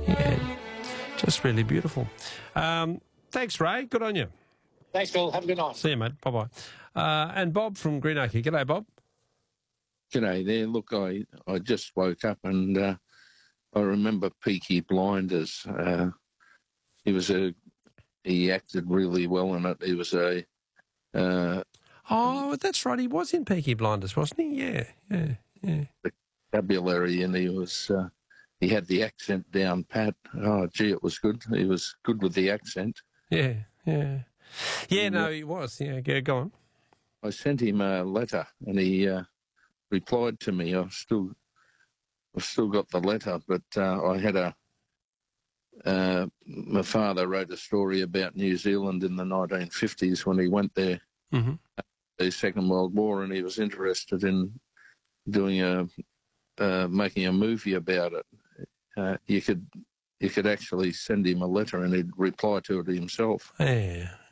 Yeah, just really beautiful. Thanks, Ray. Good on you. Thanks, Phil. Have a good night. See you, mate. Bye-bye. And Bob from Greenocky. G'day, Bob. G'day there. Look, I just woke up and I remember Peaky Blinders. He acted really well in it. He was a... oh, that's right. He was in Peaky Blinders, wasn't he? Yeah. vocabulary, and he had the accent down pat. Oh, gee, it was good. He was good with the accent. Yeah, no, he was. Yeah, go on. I sent him a letter, and he replied to me. I've still got the letter, but I had my father wrote a story about New Zealand in the 1950s when he went there, the Second World War, and he was interested in doing making a movie about it. You could actually send him a letter and he'd reply to it himself. Yeah,